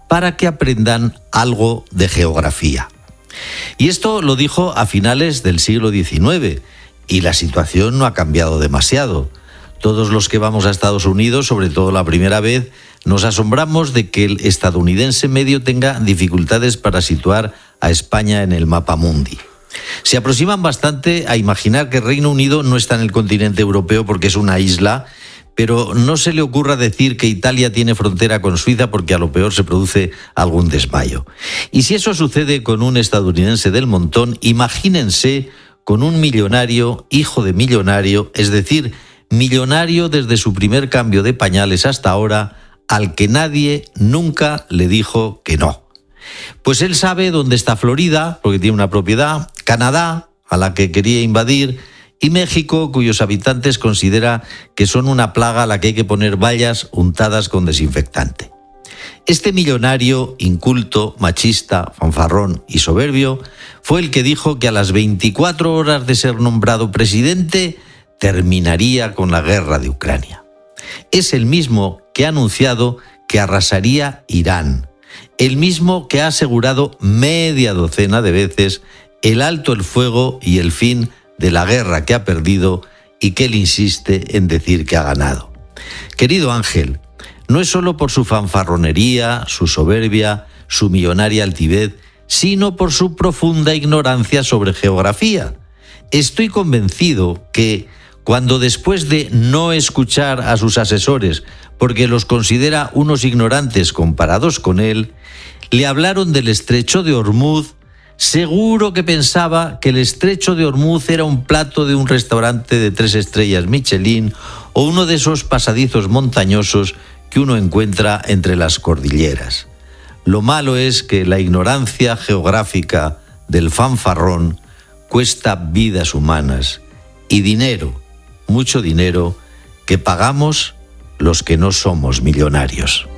para que aprendan algo de geografía. Y esto lo dijo a finales del siglo XIX, y la situación no ha cambiado demasiado. Todos los que vamos a Estados Unidos, sobre todo la primera vez, nos asombramos de que el estadounidense medio tenga dificultades para situar a España en el mapa mundi. Se aproximan bastante a imaginar que Reino Unido no está en el continente europeo porque es una isla, pero no se le ocurra decir que Italia tiene frontera con Suiza porque a lo peor se produce algún desmayo. Y si eso sucede con un estadounidense del montón, imagínense con un millonario, hijo de millonario, es decir, millonario desde su primer cambio de pañales hasta ahora, al que nadie nunca le dijo que no. Pues él sabe dónde está Florida, porque tiene una propiedad, Canadá, a la que quería invadir, y México, cuyos habitantes considera que son una plaga a la que hay que poner vallas untadas con desinfectante. Este millonario, inculto, machista, fanfarrón y soberbio, fue el que dijo que a las 24 horas de ser nombrado presidente terminaría con la guerra de Ucrania. Es el mismo que ha anunciado que arrasaría Irán, el mismo que ha asegurado media docena de veces el alto el fuego y el fin de la guerra que ha perdido y que él insiste en decir que ha ganado. Querido Ángel, no es solo por su fanfarronería, su soberbia, su millonaria altivez, sino por su profunda ignorancia sobre geografía. Estoy convencido que cuando después de no escuchar a sus asesores porque los considera unos ignorantes comparados con él, le hablaron del estrecho de Ormuz, seguro que pensaba que el estrecho de Ormuz era un plato de un restaurante de 3 estrellas Michelin o uno de esos pasadizos montañosos que uno encuentra entre las cordilleras. Lo malo es que la ignorancia geográfica del fanfarrón cuesta vidas humanas y dinero, mucho dinero, que pagamos los que no somos millonarios.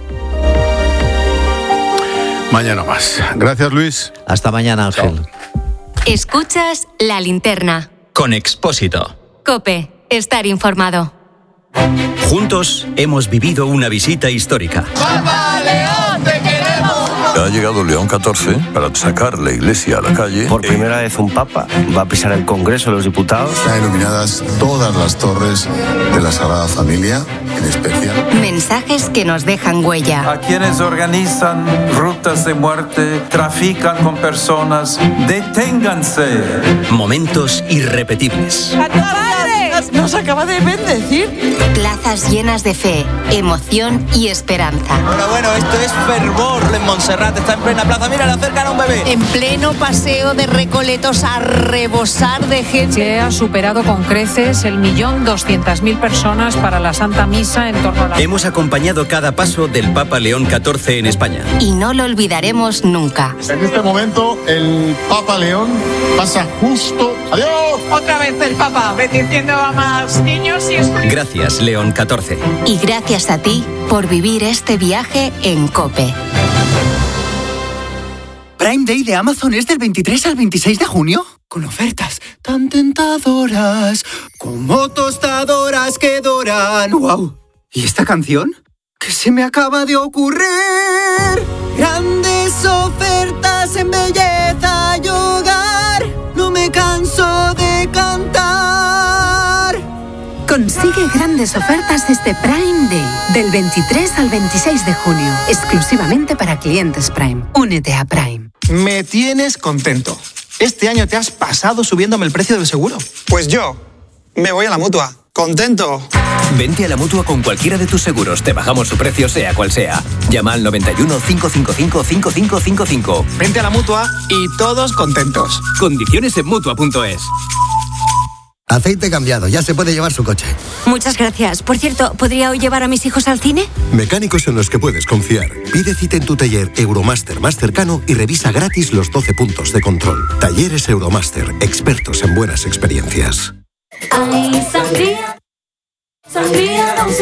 Mañana más. Gracias, Luis. Hasta mañana, Ángel. Chao. Escuchas La Linterna. Con Expósito. COPE. Estar informado. Juntos hemos vivido una visita histórica. ¡Papa León, te queremos! Ha llegado León XIV para sacar la iglesia a la calle. Por primera vez un papa va a pisar el Congreso de los Diputados. Están iluminadas todas las torres de la Sagrada Familia, en especial. Mensajes que nos dejan huella. A quienes organizan rutas de muerte, trafican con personas, deténganse. Momentos irrepetibles. ¡Nos acaba de bendecir! Plazas llenas de fe, emoción y esperanza. Bueno, esto es fervor en Montserrat, está en plena plaza. Mira, le acercan a un bebé. En pleno paseo de Recoletos a rebosar de gente. Se ha superado con creces el 1.200.000 personas para la Santa Misa en torno a la... Hemos acompañado cada paso del Papa León XIV en España. Y no lo olvidaremos nunca. En este momento, el Papa León pasa justo... ¡Adiós! Otra vez el Papa, bendiciendo a más niños y... Gracias, León XIV. Y gracias a ti por vivir este viaje en COPE. Prime Day de Amazon es del 23 al 26 de junio. Con ofertas tan tentadoras como tostadoras que doran. ¡Wow! ¿Y esta canción? ¿Qué se me acaba de ocurrir? Grandes ofertas en belleza y hogar. No me canso de cantar. Consigue grandes ofertas este Prime Day, del 23 al 26 de junio, exclusivamente para clientes Prime. Únete a Prime. Me tienes contento. Este año te has pasado subiéndome el precio del seguro. Pues yo me voy a la Mutua. ¡Contento! Vente a la Mutua con cualquiera de tus seguros. Te bajamos su precio, sea cual sea. Llama al 91 555 5555. Vente a la Mutua y todos contentos. Condiciones en Mutua.es. Aceite cambiado, ya se puede llevar su coche. Muchas gracias. Por cierto, ¿podría hoy llevar a mis hijos al cine? Mecánicos en los que puedes confiar. Pide cita en tu taller Euromaster más cercano y revisa gratis los 12 puntos de control. Talleres Euromaster, expertos en buenas experiencias. Ay, sangría, sangría.